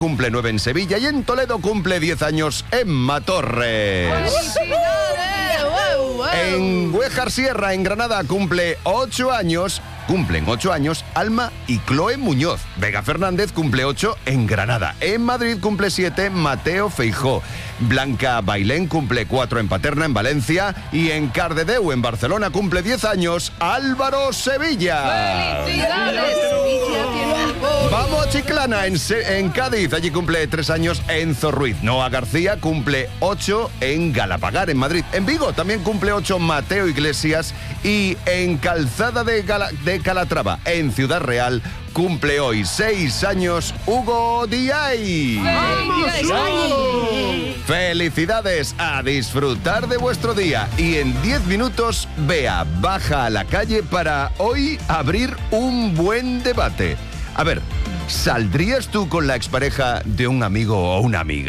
cumple 9 en Sevilla y en Toledo cumple 10 años Emma Torres. ¡Felicidades! ¡Wow, wow! En Güéjar Sierra, en Granada, cumplen 8 años Alma y Chloe Muñoz. Vega Fernández cumple 8 en Granada. En Madrid cumple 7 Mateo Feijó. Blanca Bailén cumple 4 en Paterna, en Valencia. Y en Cardedeu, en Barcelona, cumple 10 años Álvaro Sevilla. ¡Felicidades! Sevilla tiene un gol. Vamos a Chiclana, en Cádiz. Allí cumple 3 años Enzo Ruiz. Noa García cumple 8 en Galapagar, en Madrid. En Vigo también cumple 8 Mateo Iglesias. Y en Calzada de Calatrava, en Ciudad Real, cumple hoy 6 años Hugo Diay. Felicidades, a disfrutar de vuestro día. Y en 10 minutos, Bea baja a la calle para hoy abrir un buen debate. A ver, ¿saldrías tú con la expareja de un amigo o una amiga?